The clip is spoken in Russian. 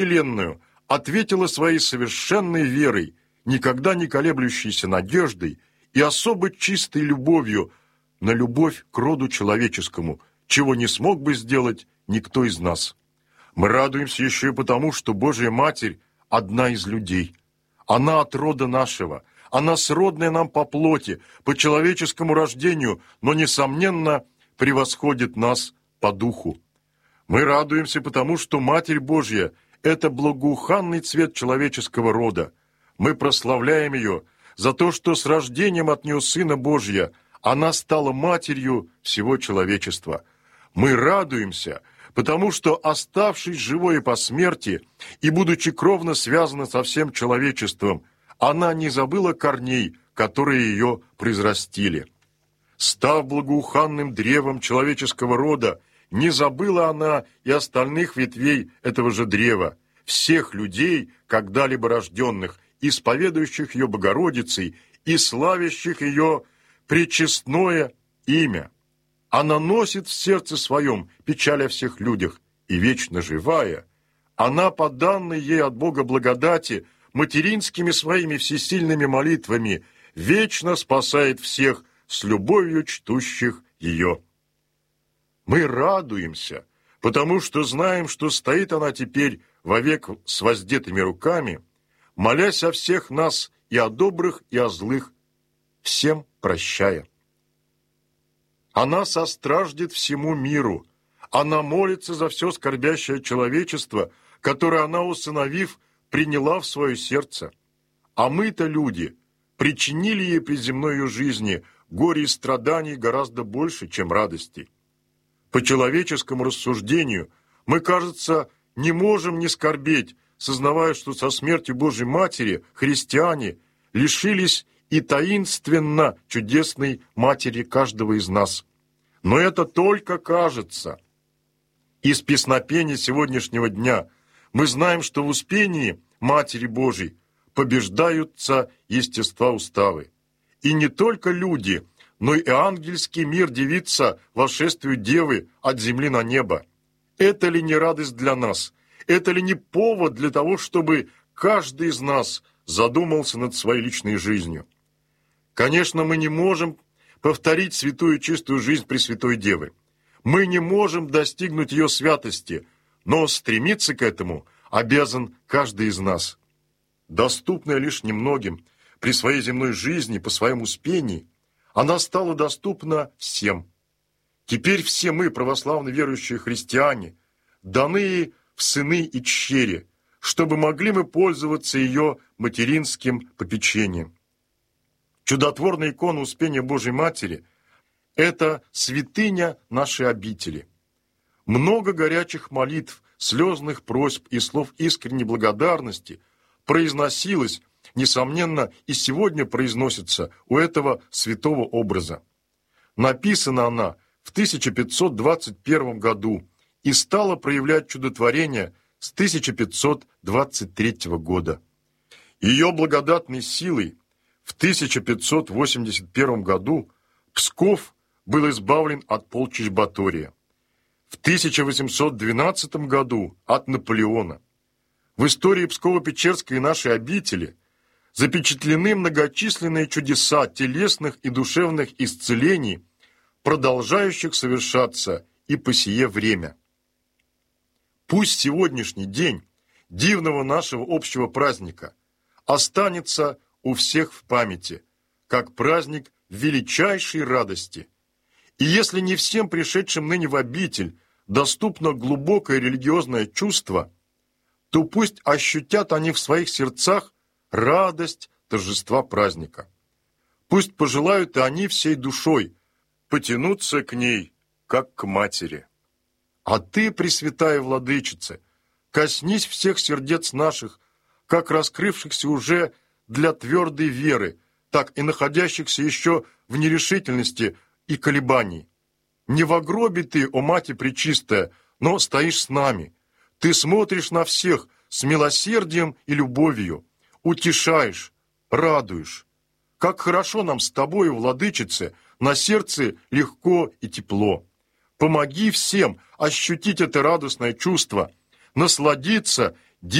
Вселенную ответила своей совершенной верой, никогда не колеблющейся надеждой и особо чистой любовью на любовь к роду человеческому, чего не смог бы сделать никто из нас. Мы радуемся еще и потому, что Божья Матерь – одна из людей. Она от рода нашего, она сродная нам по плоти, по человеческому рождению, но, несомненно, превосходит нас по духу. Мы радуемся потому, что Матерь Божья – это благоуханный цвет человеческого рода. Мы прославляем ее за то, что с рождением от нее Сына Божия она стала матерью всего человечества. Мы радуемся, потому что, оставшись живой и по смерти, и будучи кровно связана со всем человечеством, она не забыла корней, которые ее произрастили. Став благоуханным древом человеческого рода, не забыла она и остальных ветвей этого же древа, всех людей, когда-либо рожденных, исповедующих ее Богородицей и славящих ее пречестное имя. Она носит в сердце своем печаль о всех людях, и вечно живая, она, по данной ей от Бога благодати, материнскими своими всесильными молитвами, вечно спасает всех с любовью чтущих ее. Мы радуемся, потому что знаем, что стоит она теперь вовек с воздетыми руками, молясь о всех нас и о добрых, и о злых, всем прощая. Она состраждет всему миру, она молится за все скорбящее человечество, которое она, усыновив, приняла в свое сердце. А мы-то, люди, причинили ей при земной ее жизни горе и страданий гораздо больше, чем радостей. По человеческому рассуждению мы, кажется, не можем не скорбеть, сознавая, что со смертью Божьей Матери христиане лишились и таинственно чудесной матери каждого из нас. Но это только кажется. Из песнопения сегодняшнего дня мы знаем, что в успении Матери Божией побеждаются естества уставы. И не только люди, но и ангельский мир дивится восшествию Девы от земли на небо. Это ли не радость для нас? Это ли не повод для того, чтобы каждый из нас задумался над своей личной жизнью? Конечно, мы не можем повторить святую чистую жизнь Пресвятой Девы. Мы не можем достигнуть ее святости, но стремиться к этому обязан каждый из нас. Доступная лишь немногим при своей земной жизни по своему успении, она стала доступна всем. Теперь все мы, православно верующие христиане, даны в сыны и дщери, чтобы могли мы пользоваться ее материнским попечением. Чудотворная икона Успения Божьей Матери – это святыня нашей обители. Много горячих молитв, слезных просьб и слов искренней благодарности произносилось, несомненно, и сегодня произносится у этого святого образа. Написана она в 1521 году и стала проявлять чудотворение с 1523 года. Ее благодатной силой в 1581 году Псков был избавлен от полчищ Батория. В 1812 году от Наполеона. В истории Псково-Печерской нашей обители запечатлены многочисленные чудеса телесных и душевных исцелений, продолжающих совершаться и по сие время. Пусть сегодняшний день дивного нашего общего праздника останется у всех в памяти, как праздник величайшей радости. И если не всем пришедшим ныне в обитель доступно глубокое религиозное чувство, то пусть ощутят они в своих сердцах радость торжества праздника. Пусть пожелают и они всей душой потянуться к ней, как к матери. А ты, Пресвятая Владычица, коснись всех сердец наших, как раскрывшихся уже для твердой веры, так и находящихся еще в нерешительности и колебаний. Не в гробе ты, о Мати Пречистая, но стоишь с нами. Ты смотришь на всех с милосердием и любовью, утешаешь, радуешь. Как хорошо нам с тобою, Владычице, на сердце легко и тепло. Помоги всем ощутить это радостное чувство, насладиться